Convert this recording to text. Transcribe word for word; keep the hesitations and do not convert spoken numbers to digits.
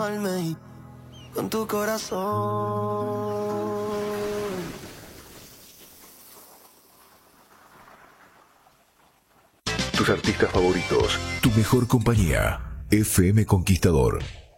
calmarme y con tu corazón. Tus artistas favoritos. Tu mejor compañía. F M Conquistador.